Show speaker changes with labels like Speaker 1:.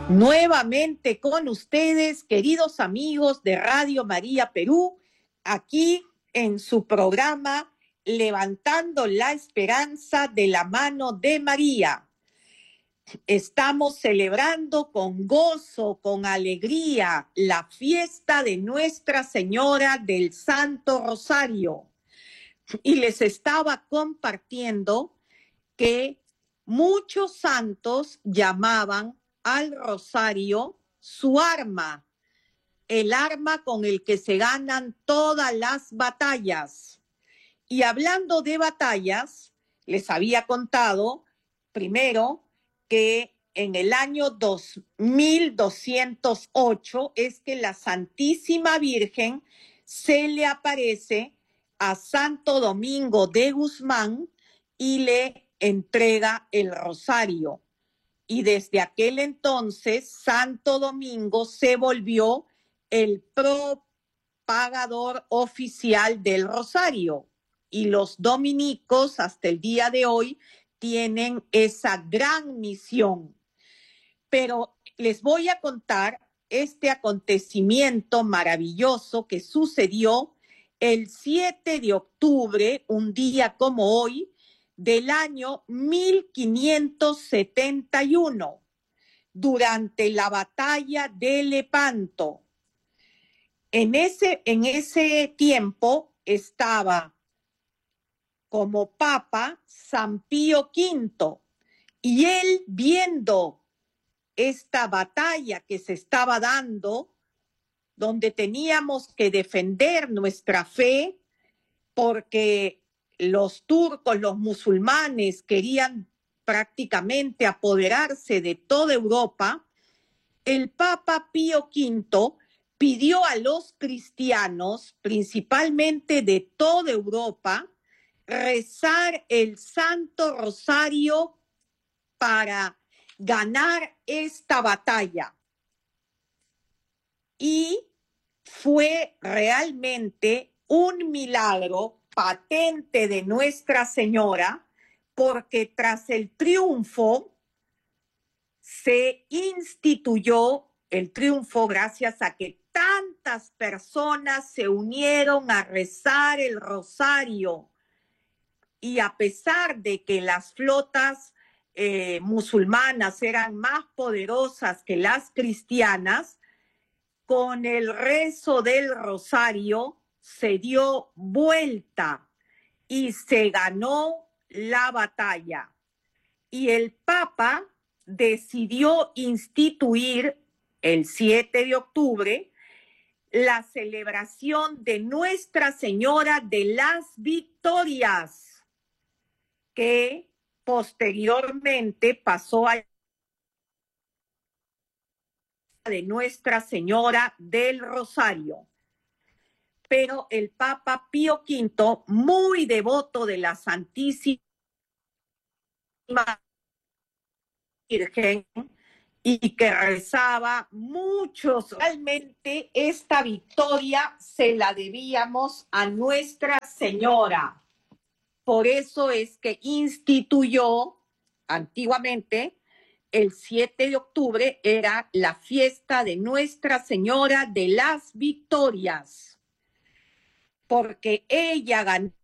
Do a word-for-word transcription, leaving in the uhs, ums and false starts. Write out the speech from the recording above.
Speaker 1: Nuevamente con ustedes, queridos amigos de Radio María Perú, aquí en su programa Levantando la Esperanza de la Mano de María. Estamos celebrando con gozo, con alegría, la fiesta de Nuestra Señora del Santo Rosario. Y les estaba compartiendo que muchos santos llamaban al rosario su arma, el arma con el que se ganan todas las batallas. Y hablando de batallas, les había contado primero que en el año dos mil doscientos ocho es que la Santísima Virgen se le aparece a Santo Domingo de Guzmán y le entrega el rosario. Y desde aquel entonces, Santo Domingo se volvió el propagador oficial del rosario. Y los dominicos, hasta el día de hoy, tienen esa gran misión. Pero les voy a contar este acontecimiento maravilloso que sucedió el siete de octubre, un día como hoy, del año mil quinientos setenta y uno, durante la batalla de Lepanto. En ese, en ese tiempo estaba como papa San Pío quinto, y él, viendo esta batalla que se estaba dando, donde teníamos que defender nuestra fe, porque los turcos, los musulmanes querían prácticamente apoderarse de toda Europa, el Papa Pío quinto pidió a los cristianos, principalmente de toda Europa, rezar el Santo Rosario para ganar esta batalla. Y fue realmente un milagro patente de Nuestra Señora, porque tras el triunfo se instituyó el triunfo gracias a que tantas personas se unieron a rezar el rosario. Y a pesar de que las flotas eh, musulmanas eran más poderosas que las cristianas, con el rezo del rosario se dio vuelta y se ganó la batalla. Y el Papa decidió instituir el siete de octubre la celebración de Nuestra Señora de las Victorias, que posteriormente pasó a de Nuestra Señora del Rosario. Pero el Papa Pío quinto, muy devoto de la Santísima Virgen y que rezaba muchos, realmente esta victoria se la debíamos a Nuestra Señora. Por eso es que instituyó antiguamente el siete de octubre era la fiesta de Nuestra Señora de las Victorias, porque ella ganó